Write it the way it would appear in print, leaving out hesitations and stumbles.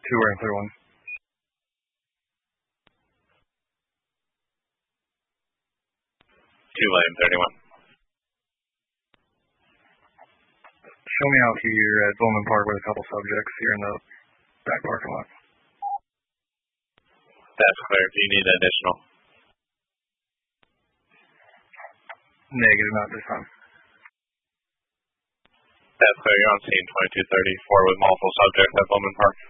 we're in clear one. Two lane 31. Show me out here at Bowman Park with a couple subjects here in the back parking lot. That's clear. Do you need additional? Negative, not this time. That's clear. You're on scene 2234 with multiple subjects at Bowman Park.